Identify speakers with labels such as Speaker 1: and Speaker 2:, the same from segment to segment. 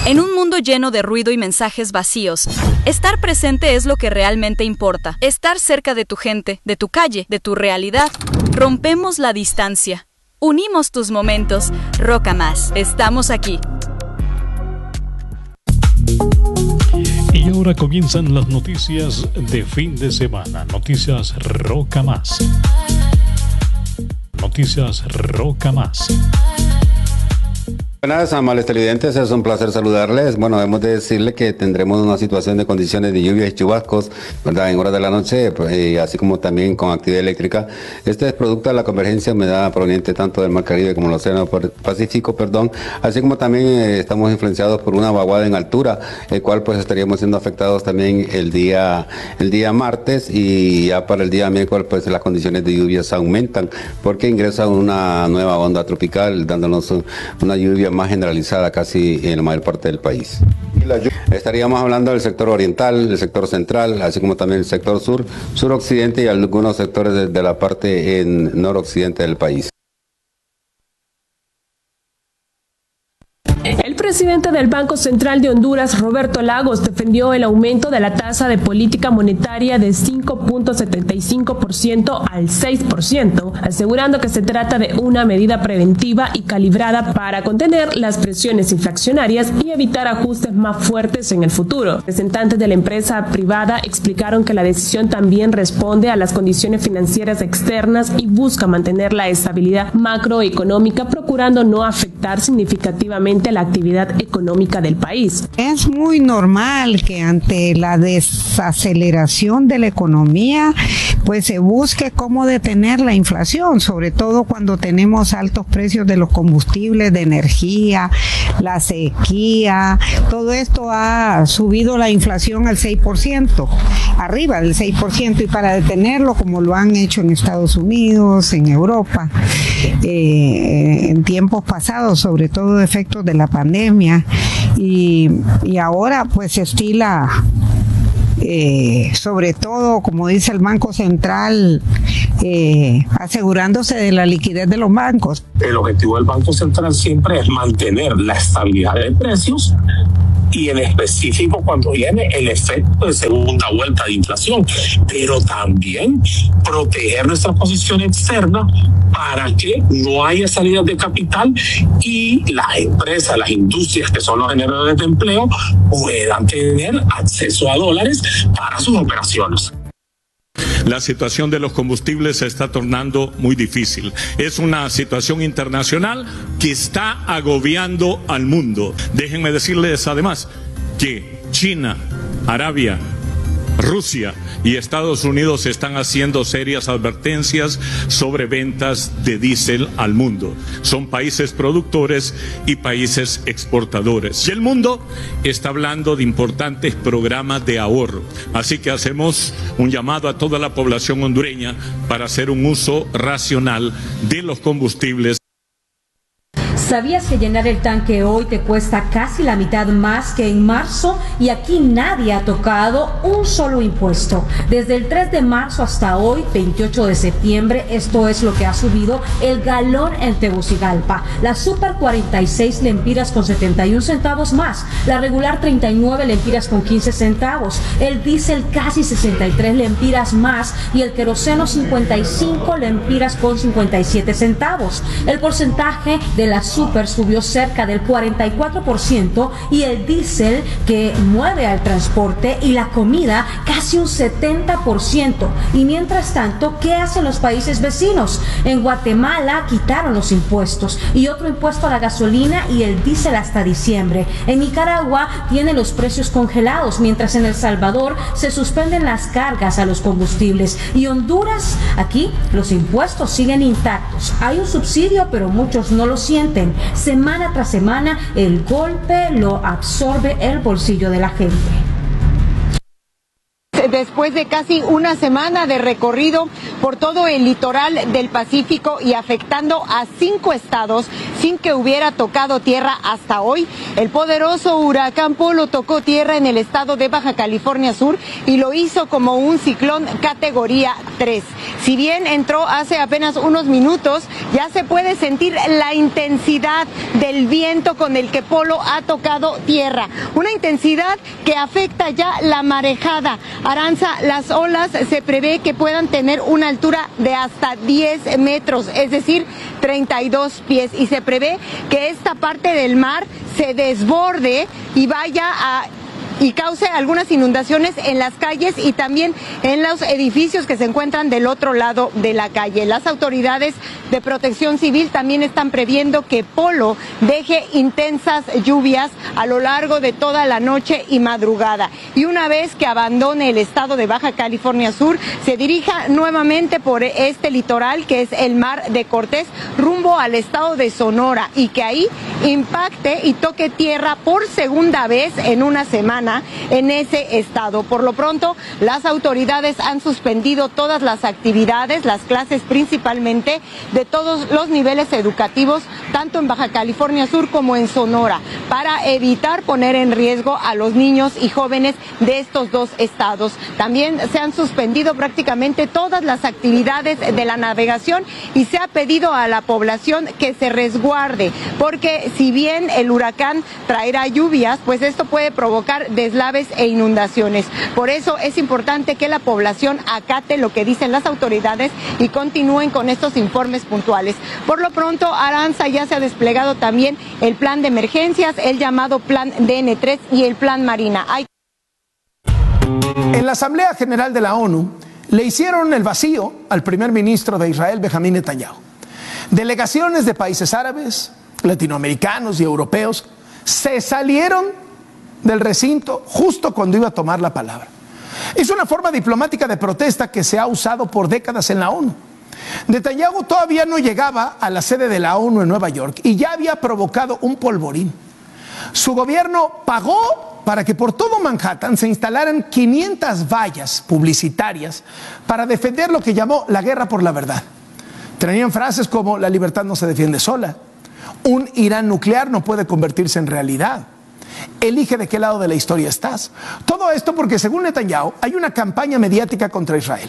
Speaker 1: En un mundo lleno de ruido y mensajes vacíos, estar presente es lo que realmente importa. Estar cerca de tu gente, de tu calle, de tu realidad. Rompemos la distancia. Unimos tus momentos. Roca Más. Estamos aquí.
Speaker 2: Y ahora comienzan las noticias de fin de semana. Noticias Roca Más. Noticias Roca Más.
Speaker 3: Buenas, amables televidentes, es un placer saludarles. Bueno, debemos de decirle que tendremos una situación de condiciones de lluvia y chubascos, ¿verdad?, en horas de la noche, así como también con actividad eléctrica. Este es producto de la convergencia de humedad proveniente tanto del Mar Caribe como del Océano Pacífico, así como también estamos influenciados por una vaguada en altura, el cual pues estaríamos siendo afectados también el día martes, y ya para el día miércoles pues las condiciones de lluvias aumentan porque ingresa una nueva onda tropical dándonos una lluvia más generalizada casi en la mayor parte del país. Estaríamos hablando del sector oriental, del sector central, así como también el sector sur, suroccidente y algunos sectores de la parte en noroccidente del país.
Speaker 4: El presidente del Banco Central de Honduras, Roberto Lagos, defendió el aumento de la tasa de política monetaria de 5.75% al 6%, asegurando que se trata de una medida preventiva y calibrada para contener las presiones inflacionarias y evitar ajustes más fuertes en el futuro. Representantes de la empresa privada explicaron que la decisión también responde a las condiciones financieras externas y busca mantener la estabilidad macroeconómica, procurando no afectar significativamente la actividad económica del país.
Speaker 5: Es muy normal que ante la desaceleración de la economía, pues se busque cómo detener la inflación, sobre todo cuando tenemos altos precios de los combustibles, de energía, la sequía, todo esto ha subido la inflación al 6%, arriba del 6%, y para detenerlo, como lo han hecho en Estados Unidos, en Europa, en tiempos pasados, sobre todo efectos de la pandemia, y ahora pues se estila, sobre todo, como dice el Banco Central, asegurándose de la liquidez de los bancos.
Speaker 6: El objetivo del Banco Central siempre es mantener la estabilidad de precios, y en específico cuando viene el efecto de segunda vuelta de inflación, pero también proteger nuestra posición externa para que no haya salidas de capital y las empresas, las industrias que son los generadores de empleo puedan tener acceso a dólares para sus operaciones.
Speaker 7: La situación de los combustibles se está tornando muy difícil. Es una situación internacional que está agobiando al mundo. Déjenme decirles además que China, Arabia, Rusia y Estados Unidos están haciendo serias advertencias sobre ventas de diésel al mundo. Son países productores y países exportadores. Y el mundo está hablando de importantes programas de ahorro. Así que hacemos un llamado a toda la población hondureña para hacer un uso racional de los combustibles.
Speaker 8: ¿Sabías que llenar el tanque hoy te cuesta casi la mitad más que en marzo? Y aquí nadie ha tocado un solo impuesto. Desde el 3 de marzo hasta hoy, 28 de septiembre, esto es lo que ha subido el galón en Tegucigalpa. La Super 46 lempiras con 71 centavos más, la regular 39 lempiras con 15 centavos, el diésel casi 63 lempiras más y el queroseno 55 lempiras con 57 centavos. El porcentaje de la Super subió cerca del 44% y el diésel, que mueve al transporte, y la comida casi un 70%. Y mientras tanto, ¿qué hacen los países vecinos? En Guatemala quitaron los impuestos y otro impuesto a la gasolina y el diésel hasta diciembre. En Nicaragua tienen los precios congelados, mientras en El Salvador se suspenden las cargas a los combustibles. Y Honduras, aquí los impuestos siguen intactos. Hay un subsidio, pero muchos no lo sienten. Semana tras semana el golpe lo absorbe el bolsillo de la gente.
Speaker 9: después de casi una semana de recorrido por todo el litoral del Pacífico y afectando a 5 estados sin que hubiera tocado tierra hasta hoy. El poderoso huracán Polo tocó tierra en el estado de Baja California Sur y lo hizo como un ciclón categoría 3. Si bien entró hace apenas unos minutos, ya se puede sentir la intensidad del viento con el que Polo ha tocado tierra. Una intensidad que afecta ya la marejada. Aranza, las olas se prevé que puedan tener una altura de hasta 10 metros, es decir, 32 pies. Y se prevé que esta parte del mar se desborde y cause algunas inundaciones en las calles y también en los edificios que se encuentran del otro lado de la calle. Las autoridades de Protección Civil también están previendo que Polo deje intensas lluvias a lo largo de toda la noche y madrugada. Y una vez que abandone el estado de Baja California Sur, se dirija nuevamente por este litoral que es el Mar de Cortés rumbo al estado de Sonora y que ahí impacte y toque tierra por segunda vez en una semana en ese estado. Por lo pronto, las autoridades han suspendido todas las actividades, las clases principalmente, de todos los niveles educativos, tanto en Baja California Sur como en Sonora, para evitar poner en riesgo a los niños y jóvenes de estos dos estados. También se han suspendido prácticamente todas las actividades de la navegación y se ha pedido a la población que se resguarde, porque si bien el huracán traerá lluvias, pues esto puede provocar deslaves e inundaciones. Por eso es importante que la población acate lo que dicen las autoridades y continúen con estos informes puntuales. Por lo pronto, Aranza, ya se ha desplegado también el plan de emergencias, el llamado plan DN3 y el plan Marina.
Speaker 10: En la Asamblea General de la ONU le hicieron el vacío al primer ministro de Israel, Benjamín Netanyahu. Delegaciones de países árabes, latinoamericanos y europeos se salieron del recinto justo cuando iba a tomar la palabra. Es una forma diplomática de protesta que se ha usado por décadas en la ONU. Netanyahu todavía no llegaba a la sede de la ONU en Nueva York y ya había provocado un polvorín. Su gobierno pagó para que por todo Manhattan se instalaran 500 vallas publicitarias para defender lo que llamó la guerra por la verdad. Tenían frases como: la libertad no se defiende sola, un Irán nuclear no puede convertirse en realidad, elige de qué lado de la historia estás. Todo esto porque, según Netanyahu, hay una campaña mediática contra Israel.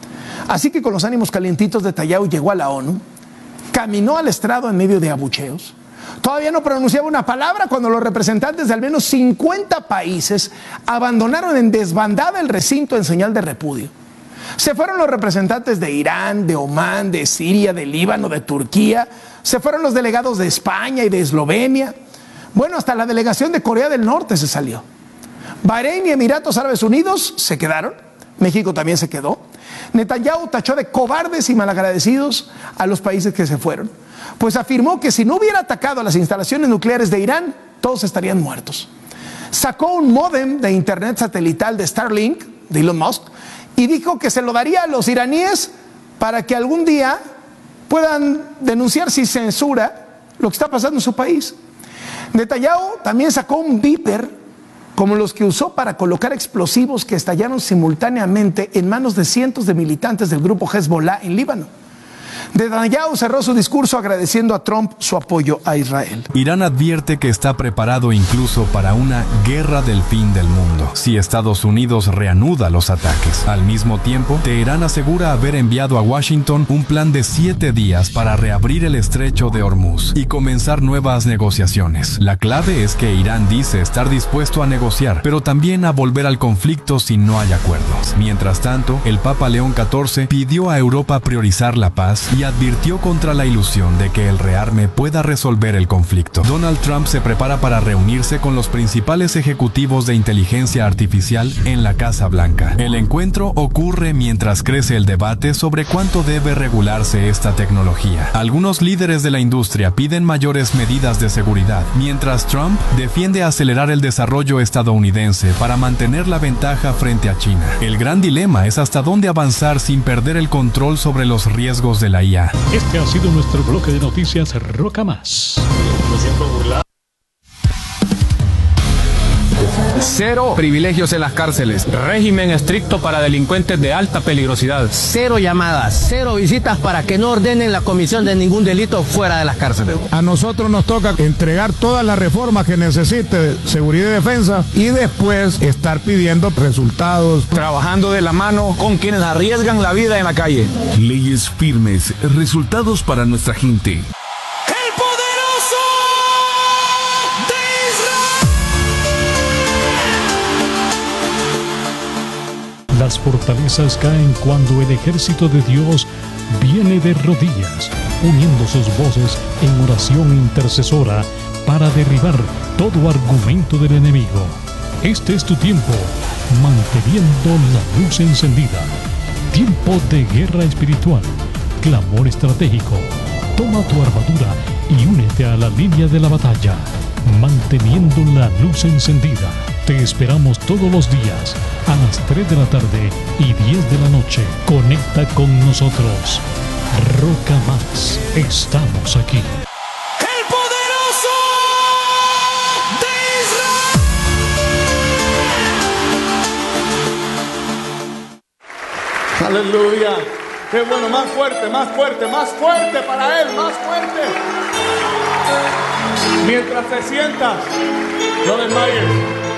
Speaker 10: Así que, con los ánimos calientitos, Netanyahu llegó a la ONU, caminó al estrado en medio de abucheos. Todavía no pronunciaba una palabra cuando los representantes de al menos 50 países abandonaron en desbandada el recinto en señal de repudio. Se fueron los representantes de Irán, de Omán, de Siria, de Líbano, de Turquía. Se fueron los delegados de España y de Eslovenia. Bueno, hasta la delegación de Corea del Norte se salió. Bahrein y Emiratos Árabes Unidos se quedaron. México también se quedó. Netanyahu tachó de cobardes y malagradecidos a los países que se fueron, pues afirmó que si no hubiera atacado a las instalaciones nucleares de Irán, todos estarían muertos. Sacó un módem de internet satelital de Starlink, de Elon Musk, y dijo que se lo daría a los iraníes para que algún día puedan denunciar sin censura lo que está pasando en su país. Netanyahu también sacó un beeper como los que usó para colocar explosivos que estallaron simultáneamente en manos de cientos de militantes del grupo Hezbollah en Líbano. Netanyahu cerró su discurso agradeciendo a Trump su apoyo a Israel.
Speaker 11: Irán advierte que está preparado incluso para una guerra del fin del mundo si Estados Unidos reanuda los ataques. Al mismo tiempo, Teherán asegura haber enviado a Washington un plan de 7 días para reabrir el estrecho de Hormuz y comenzar nuevas negociaciones. La clave es que Irán dice estar dispuesto a negociar, pero también a volver al conflicto si no hay acuerdos. Mientras tanto, el Papa León XIV pidió a Europa priorizar la paz y advirtió contra la ilusión de que el rearme pueda resolver el conflicto. Donald Trump se prepara para reunirse con los principales ejecutivos de inteligencia artificial en la Casa Blanca. El encuentro ocurre mientras crece el debate sobre cuánto debe regularse esta tecnología. Algunos líderes de la industria piden mayores medidas de seguridad, mientras Trump defiende acelerar el desarrollo estadounidense para mantener la ventaja frente a China. El gran dilema es hasta dónde avanzar sin perder el control sobre los riesgos de la IA.
Speaker 2: Este ha sido nuestro bloque de noticias Roca Más.
Speaker 12: 0 privilegios en las cárceles.
Speaker 13: Régimen estricto para delincuentes de alta peligrosidad.
Speaker 14: 0 llamadas, 0 visitas para que no ordenen la comisión de ningún delito fuera de las cárceles.
Speaker 15: A nosotros nos toca entregar todas las reformas que necesite seguridad y defensa y después estar pidiendo resultados.
Speaker 12: Trabajando de la mano con quienes arriesgan la vida en la calle.
Speaker 16: Leyes firmes, resultados para nuestra gente.
Speaker 2: Las fortalezas caen cuando el ejército de Dios viene de rodillas, uniendo sus voces en oración intercesora para derribar todo argumento del enemigo. Este es tu tiempo, manteniendo la luz encendida. Tiempo de guerra espiritual, clamor estratégico. Toma tu armadura y únete a la línea de la batalla, manteniendo la luz encendida. Te esperamos todos los días a las 3 de la tarde y 10 de la noche. Conecta con nosotros. Roca Más, estamos aquí.
Speaker 17: El poderoso de Israel.
Speaker 18: Aleluya. Qué bueno, más fuerte, más fuerte, más fuerte para Él, más fuerte. Mientras te sientas, no desmayes.